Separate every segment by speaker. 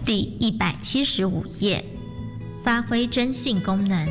Speaker 1: 第175页，发挥征信功能。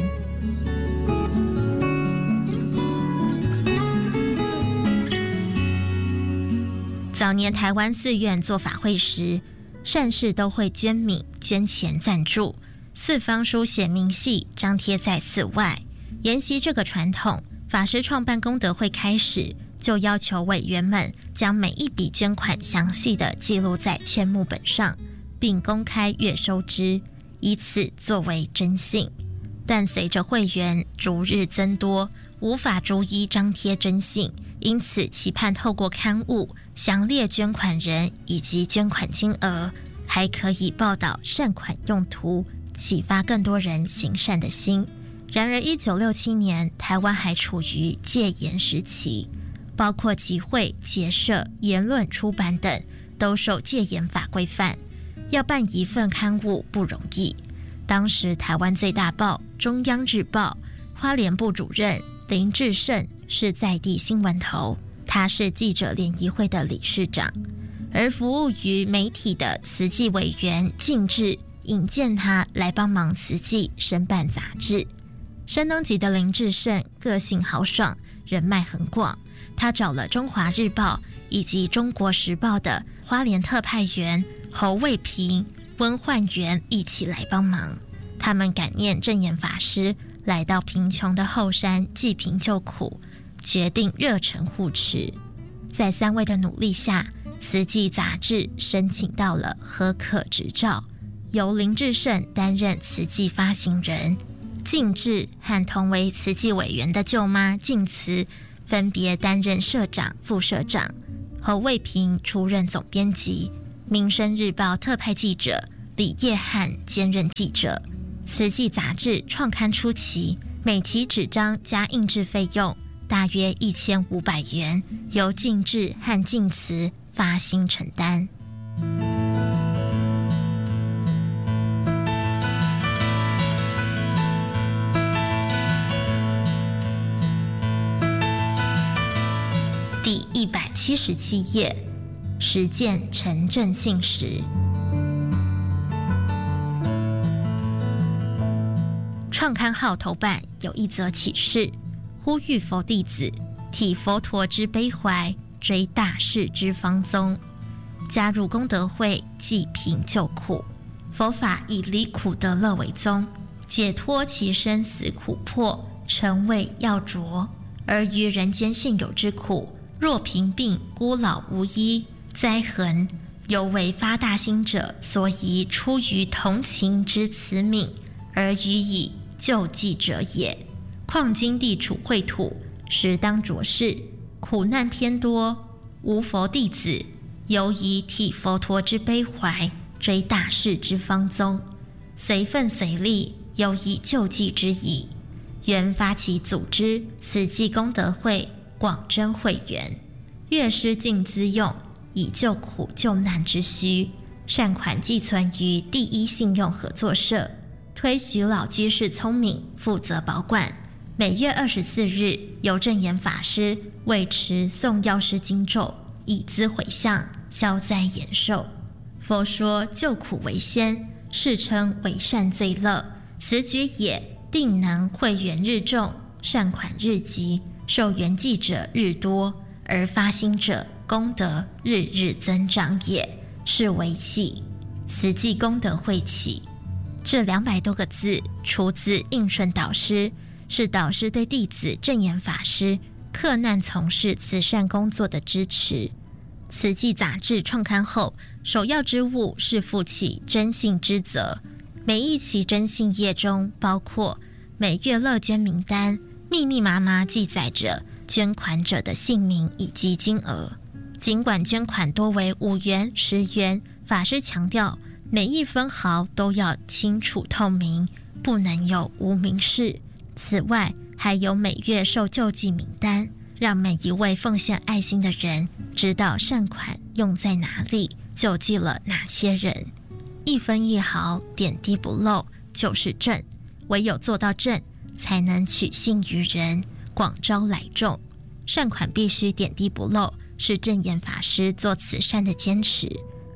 Speaker 1: 早年台湾寺院做法会时，善事都会捐米捐钱赞助，四方书写明细张贴在寺外。沿袭这个传统，法师创办功德会开始就要求委员们将每一笔捐款详细的记录在劝募本上，并公开月收支，以此作为征信。但随着会员逐日增多，无法逐一张贴征信，因此期盼透过刊物详列捐款人以及捐款金额，还可以报道善款用途，启发更多人行善的心。然而1967年台湾还处于戒严时期，包括集会、结社、言论、出版等都受戒严法规范，要办一份刊物不容易。当时台湾最大报中央日报花莲部主任林志胜是在地新闻头，他是记者联谊会的理事长，而服务于媒体的慈济委员靳志引荐他来帮忙慈济申办杂志。山东籍的林志胜个性豪爽，人脉很广，他找了中华日报以及中国时报的花莲特派员侯卫平、温焕元一起来帮忙。他们感念证严法师来到贫穷的后山济贫救苦，决定热忱护持。在3位的努力下，慈济杂志申请到了合可执照，由林志胜担任慈济发行人，靳志和同为慈济委员的舅妈靳慈分别担任社长、副社长，侯卫平出任总编辑，民生日报特派记者李业汉兼任记者。慈济杂志创刊初期，每期纸张加印制费用大约1500元，由靳志和靳慈发心承担。第177页，实践成正信时。创刊号头版有一则启示，呼吁佛弟子体佛陀之悲怀，追大士之方宗，加入功德会济贫救苦。佛法以离苦得乐为宗，解脱其生死苦迫，诚为要着。而于人间现有之苦，若贫病、孤老无依、灾痕，犹为发大心者所宜出于同情之慈悯而予以救济者也。况今地处秽土，实当着事，苦难偏多，无佛弟子，犹宜体佛陀之悲怀，追大士之方宗，随份随力，有以救济之意。原发起组织慈济功德会，广征会员，越施尽资用，以救苦救难之需。善款寄存于第一信用合作社，推徐老居士聪明负责保管。每月24日，由证严法师为持诵药师经咒，以资回向，消灾延寿。佛说救苦为先，世称为善最乐。此举也定能会员日众，善款日集，受缘记者日多，而发心者功德日日增长也，是为契。慈济功德会起。这200多个字出自应顺导师，是导师对弟子证严法师克难从事慈善工作的支持。慈济杂志创刊后，首要之务是负起征信之责。每一期征信页中包括每月乐捐名单，密密麻麻记载着捐款者的姓名以及金额。尽管捐款多为5元、10元，法师强调每一分毫都要清楚透明，不能有无名氏。此外，还有每月受救济名单，让每一位奉献爱心的人知道善款用在哪里，救济了哪些人。一分一毫点滴不漏就是正，唯有做到正，才能取信于人，广招来众。善款必须点滴不漏，是证严法师做慈善的坚持。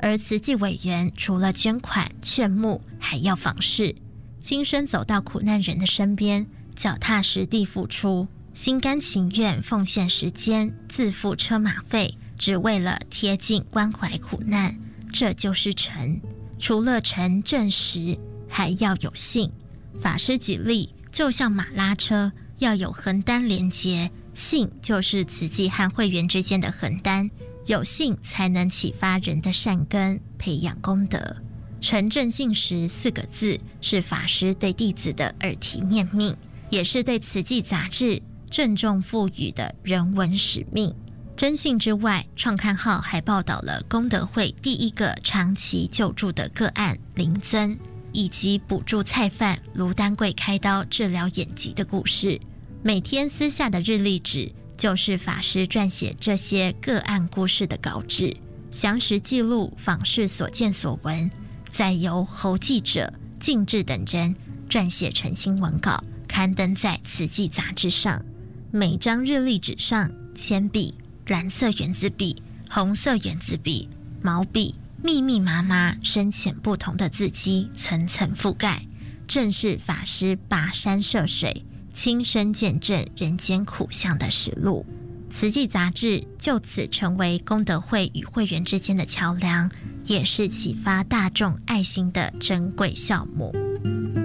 Speaker 1: 而慈济委员除了捐款劝募，还要访视，亲身走到苦难人的身边，脚踏实地付出，心甘情愿奉献时间，自付车马费，只为了贴近关怀苦难。这就是诚。除了诚正实，还要有信。法师举例，就像马拉车要有横单连结，信就是慈济和会员之间的横单，有信才能启发人的善根，培养功德。诚正信实4个字是法师对弟子的耳提面命，也是对慈济杂志郑重赋予的人文使命。征信之外，创刊号还报道了功德会第一个长期救助的个案林增，以及补助菜贩卢丹贵开刀治疗眼疾的故事。每天私下的日历纸就是法师撰写这些个案故事的稿纸，详实记录访视所见所闻，再由侯记者、静志等人撰写成新闻稿，刊登在慈济杂志上。每张日历纸上，铅笔、蓝色圆珠笔、红色圆珠笔、毛笔，密密麻麻、深浅不同的字迹层层覆盖，正是法师跋山涉水、亲身见证人间苦相的实录。慈济杂志就此成为功德会与会员之间的桥梁，也是启发大众爱心的珍贵项目。